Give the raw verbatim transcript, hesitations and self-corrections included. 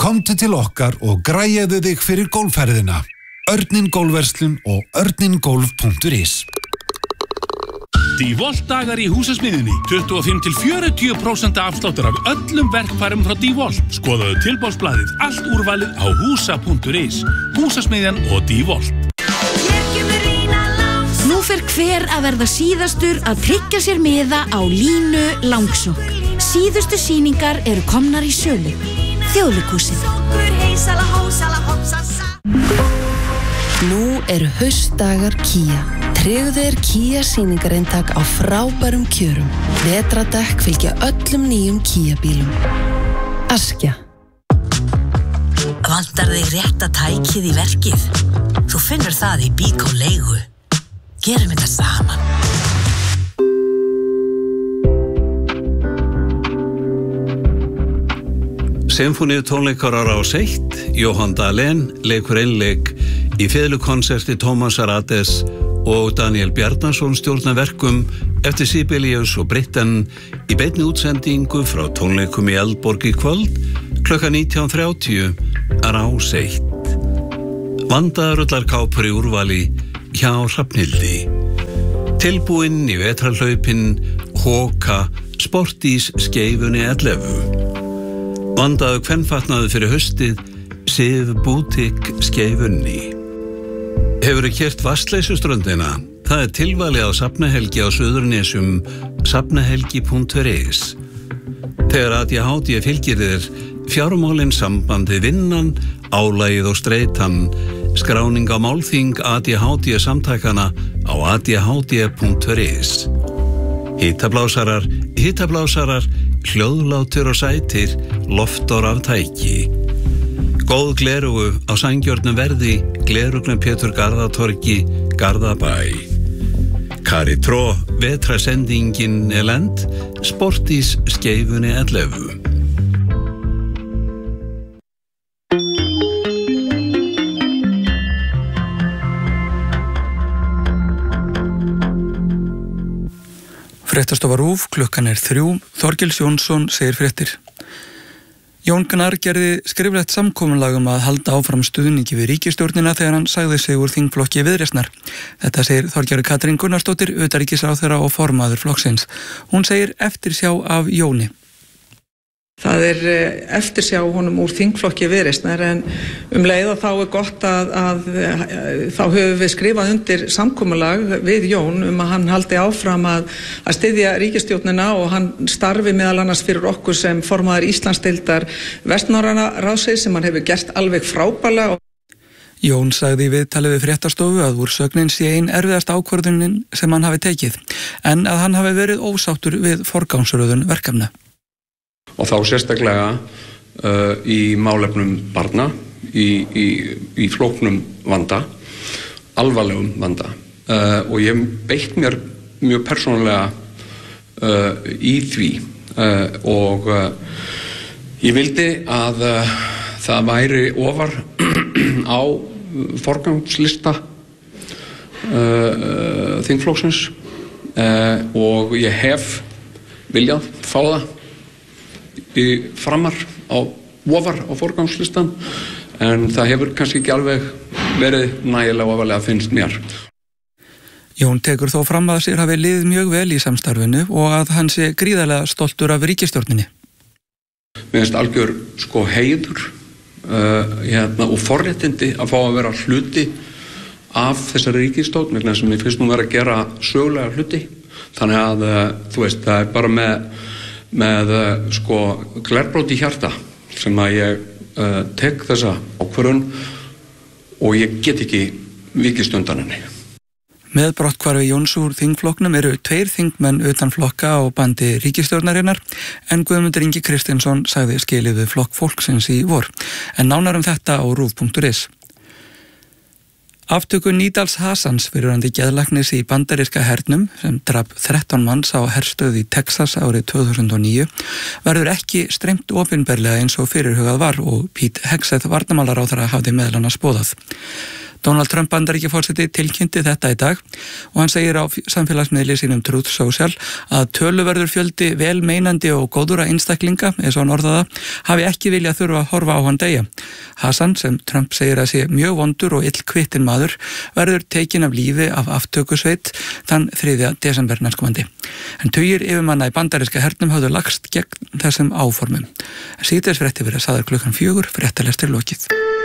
Komdu til okkar og græjaðu þig fyrir golfferðina. Örnin Golfverslun og örningolf punktur is. DeWalt dagar í húsasmiðjunni. tuttugu og fimm til fjörutíu prósent afsláttur af öllum verkfærum frá DeWalt. Skoðaðu tilboðsblaðið allt úrvalið á húsa punktur is. Húsasmiðjan og DeWalt. Nú fer hver að verða síðastur að tryggja sér miða á línu langsokk. Síðustu sýningar eru komnar í sölu. Þjóðleikhúsið. Nú eru haustdagar Kia. Tryggðu þér Kia sýningareintak á frábærum kjörum. Vetradekk fylgja öllum nýjum Kia bílum. Askja. Vantar þig rétta tækið í verkið? Þú finnur það í Bíkó leigu. Gerum þetta saman. Sinfoníu tónleikarar á Seitt, Jóhann Dahlén leikur einleik í fiðlukonserti Tómasar Ades og Daniel Bjarnason stjórna verkum eftir Sibelius og Britten í beinni útsendingu frá tónleikum í Eldborg í kvöld klukkan nítján þrjátíu á Seitt. Vandaður öllar kápur í úrvali hjá Hrafnhildi. Tilbúinn í vetrarhlaupin Hóka Sportís skeifunni ellefu. Vandaðu kvenfatnaðu fyrir haustið Sif Boutique skeifunni. Hefurðu keyrt Vatnsleysuströndina? Það er tilvalið á safnahelgi á Suðurnesjum safnahelgi punktur is. Þegar A D H D fylgir þér fjármálin sambandi vinnan, álagið og streitan, skráning á málþing A D H D samtakana á a d h d punktur is. Hitablásarar, hitablásarar, hljóðlátur og sætir, loftor af tæki. Góð glerugu á sanngjörnum verði, glerugnum Pétur Garðatorgi, Garðabæ. Karitró, vetrasendingin er lent, Sportís skeifunni ellefu. Fréttastofa RÚV, klukkan er þrjú, Þorgils Jónsson segir fréttir. Jón Gnarr gerði skriflegt samkomulag um að halda áfram stuðningi við ríkisstjórnina þegar hann sagði sig úr þingflokki Viðreisnar. Þetta segir Þorgerður Katrín Gunnarsdóttir, utanríkisráðherra og formaður flokksins. Hún segir eftirsjá af Jóni. Það er eftirsjá honum úr þingflokki Viðreisnar en um leið og þá er gott að, að þá höfum við skrifað undir samkomulag við Jón um að hann haldi áfram að, að styðja ríkisstjórnina og hann starfi meðal annars fyrir okkur sem formaður Íslandsdeildar Vestnorræna ráðsins sem hann hefur gert alveg frábærlega. Jón sagði í viðtali við fréttastofu að úrsögnin sé ein erfiðasta ákvörðunin sem hann hafi tekið en að hann hafi verið ósáttur við forgangsröðun verkefna. Og þá sérstaklega uh, í málefnum barna, í, í, í flóknum vanda, alvarlegum vanda. Uh, og ég beitt mér mjög persónulega uh, í því uh, og uh, ég vildi að uh, það væri ofar á forgangslista uh, uh, þingflokksins uh, og ég hef viljað fá það í framar á ofar á forgangslistan en það hefur kannski ekki alveg verið nægilega ofarlega finnst mér. Jón tekur þó fram að sér hafi liðið mjög vel í samstarfinu og að hann sé gríðarlega stoltur af ríkisstjórninni. Mér finnst algjör sko heiður uh, hérna, og forréttindi að fá að vera hluti af þessari ríkisstjórn vegna sem mér finnst nú vera að gera sögulega hluti þannig að uh, þú veist það er bara með með sko glerbrót í hjarta sem að ég uh, tek þessa ákvörðun og ég get ekki vikist undan henni. Með brotthvarfi Jóns úr þingflokknum eru tveir þingmenn utan flokka á bandi ríkisstjórnarinnar en Guðmundur Ingi Kristinsson sagði skilið við flokk fólksins í vor. En nánar um þetta á rúv punktur is. Aftöku Nýdals Hassans fyrrverandi geðlæknis í bandaríska hernum sem drap þrettán manns á herstöð í Texas árið tvö þúsund og níu verður ekki streymt opinberlega eins og fyrirhugað var og Pete Hegseth varnarmálaráðherra hafði meðal annars boðað. Donald Trump Bandaríkjaforseti tilkynnti þetta í dag og hann segir á samfélagsmiðli sínum Truth Social að töluverður fjöldi vel meinandi og góðura einstaklinga, eins og hann orðaða, hafi ekki viljað þurfa að horfa á hann deyja. Hassan, sem Trump segir að sé mjög vondur og illkvittin maður, verður tekin af lífi af aftökusveit þann þriðja desember næstkomandi. En tugir yfirmanna í bandaríska hernum höfðu lagst gegn þessum áformum. Síðdegisfréttir verða sagðar klukkan fjögur, fréttalestir lokið.